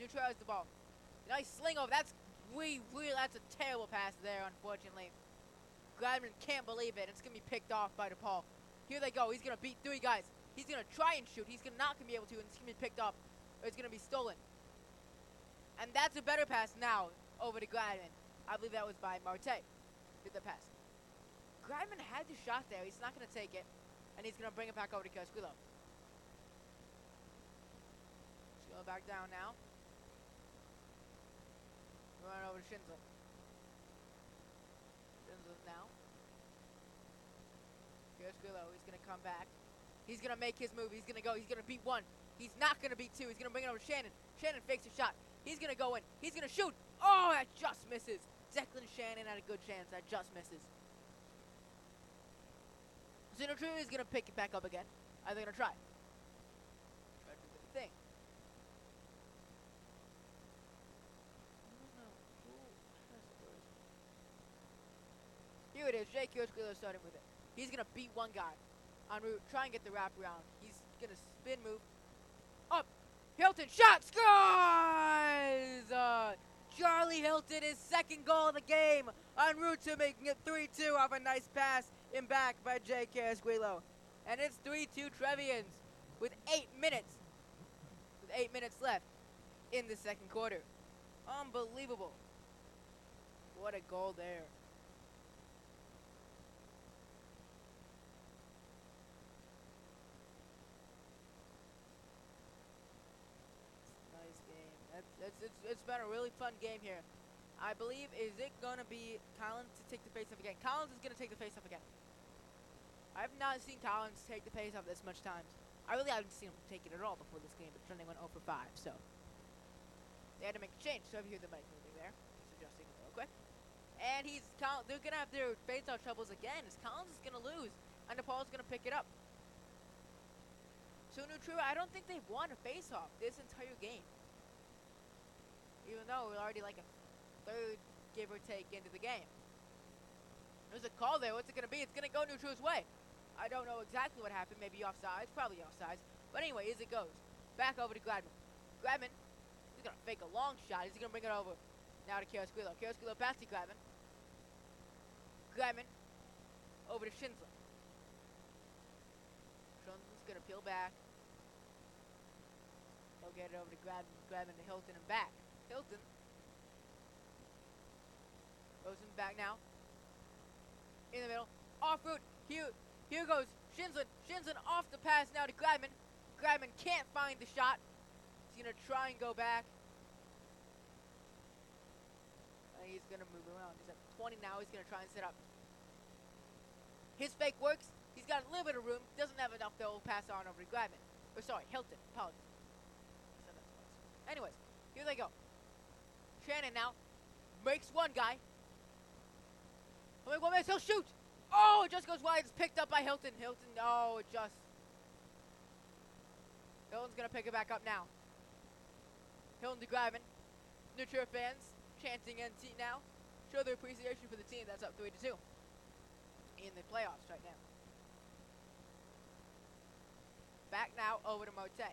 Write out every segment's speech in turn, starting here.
Neutral has the ball. Nice sling over. That's that's a terrible pass there, unfortunately. Gladman can't believe it. It's going to be picked off by DePaul. Here they go. He's going to beat 3 guys. He's going to try and shoot. He's not going to be able to, and it's going to be picked up. Or it's going to be stolen. And that's a better pass now over to Gladman. I believe that was by Marte. Did the pass. Gladman had the shot there. He's not going to take it. And he's going to bring it back over to Casquillo. Go back down now. Run over to Schindler. Schindler now. Here's Grillo. He's going to come back. He's going to make his move. He's going to go. He's going to beat 1. He's not going to beat 2. He's going to bring it over to Shannon. Shannon fakes a shot. He's going to go in. He's going to shoot. Oh, that just misses. Declan Shannon had a good chance. That just misses. So Neutral is going to pick it back up again. Are they going to try? Try to do the thing. Here it is. Jake Casquillo starting with it. He's going to beat 1 guy en route. Try and get the wrap around. He's going to spin move. Up. Hilton. Shot. Scores! Charlie Hilton, his 2nd goal of the game. En route to making it 3-2 off a nice pass in back by Jake Casquillo. And it's 3-2 Trevians with 8 minutes. With 8 minutes left in the 2nd quarter. Unbelievable. What a goal there. Nice game. It's been a really fun game here. I believe, is it going to be Collins to take the face-off again? Collins is going to take the face-off again. I've not seen Collins take the face-off this much times. I really haven't seen him take it at all before this game, but Trending went 0 for 5, so. They had to make a change, so if you hear the mic moving there, just adjusting it real quick. And they're going to have their face-off troubles again, as Collins is going to lose, and DePaul's going to pick it up. So Neutral, I don't think they've won a face-off this entire game. Even though we're already like a 3rd, give or take, into the game. There's a call there. What's it going to be? It's going to go Neutral's way. I don't know exactly what happened. Maybe offsides. Probably offsides. But anyway, as it goes. Back over to Gladman. Gladman, he's going to fake a long shot. He's going to bring it over now to Casquillo. Casquillo past to Gladman. Gladman over to Schindler. Schindler's going to peel back. He'll get it over to Gladman to Hilton and back. Hilton goes in back now. In the middle. Off route. Here goes Shinslin. Shinslin off the pass now to Gladman. Gladman can't find the shot. He's going to try and go back. He's going to move around. He's at 20 now. He's going to try and set up. His fake works. He's got a little bit of room. Doesn't have enough though. Pass on over to Gladman. Or sorry, Hilton. Apologies. Anyways, here they go. Shannon now breaks 1 guy. He'll shoot. Oh, it just goes wide. It's picked up by Hilton. Hilton's going to pick it back up now. Hilton to Gladman. Neutral fans chanting NT now. Show their appreciation for the team that's up 3-2 in the playoffs right now. Back now over to Marte.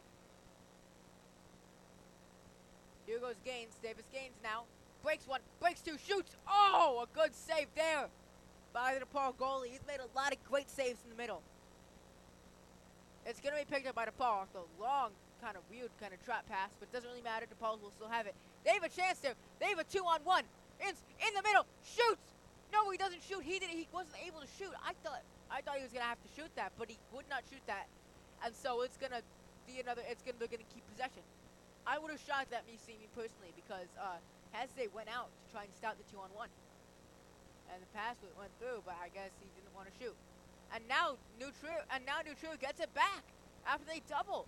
Here goes Gaines. Davis Gaines now. Breaks 1. Breaks 2. Shoots. Oh, a good save there by the DePaul goalie. He's made a lot of great saves in the middle. It's going to be picked up by DePaul off the long, kind of weird kind of trap pass, but it doesn't really matter. DePaul will still have it. They have a chance there. They have a 2-on-1. In the middle. Shoots. No, he doesn't shoot. He wasn't able to shoot. I thought he was going to have to shoot that, but he would not shoot that. And so it's going to be they're going to keep possession. I would have shot that me personally because Hesse went out to try and stop the 2-on-1. And the pass went through, but I guess he didn't want to shoot. And now Neutral gets it back after they doubled.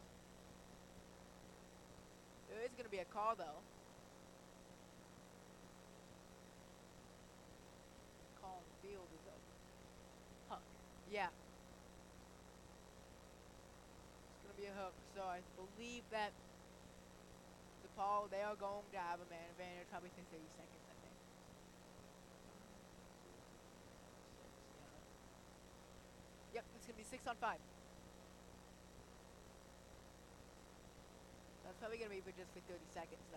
There is going to be a call though. Call on the field is a hook. Yeah. It's going to be a hook. So I believe that DePaul, they are going to have a man advantage, probably within 30 seconds, I think. Yep, it's going to be 6-on-5. That's probably going to be for just 30 seconds, though.